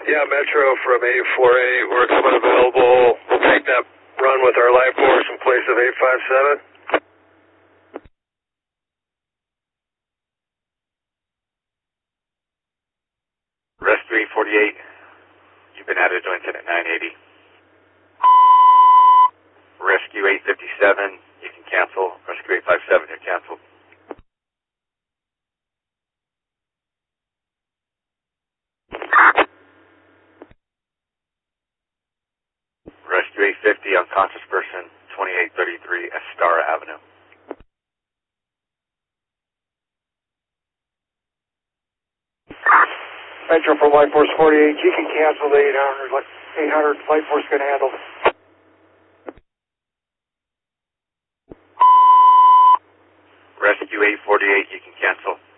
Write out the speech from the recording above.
Yeah, Metro from 848. We're coming available. We'll take that run with our life force in place of 857. Rescue 848, you've been added to incident 980. Rescue 857, you can cancel. Rescue 857, you're canceled. Rescue 850, unconscious person, 2833 Estara Avenue. Metro for Life Force 48, you can cancel the 800. 800, Life Force can handle. Rescue 848, you can cancel.